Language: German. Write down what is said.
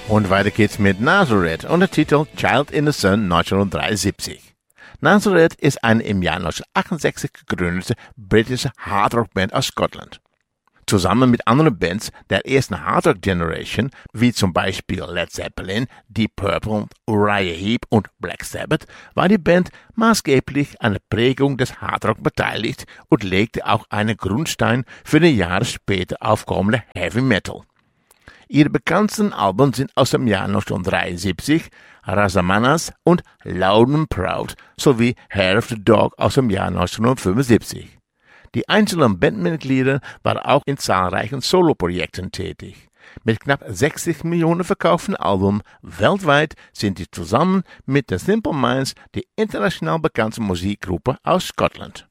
Und weiter geht's mit Nazareth und der Titel Child in the Sun 1973. Nazareth ist eine im Jahr 1968 gegründete britische Hardrock-Band aus Schottland. Zusammen mit anderen Bands der ersten Hardrock-Generation, wie zum Beispiel Led Zeppelin, Deep Purple, Uriah Heep und Black Sabbath, war die Band maßgeblich an der Prägung des Hardrock beteiligt und legte auch einen Grundstein für den Jahre später aufkommende Heavy Metal. Ihre bekanntesten Alben sind aus dem Jahr 1973, Rasamanas und Loud and Proud sowie Hair of the Dog aus dem Jahr 1975. Die einzelnen Bandmitglieder waren auch in zahlreichen Soloprojekten tätig. Mit knapp 60 Millionen verkauften Alben weltweit sind sie zusammen mit The Simple Minds die international bekannte Musikgruppe aus Schottland.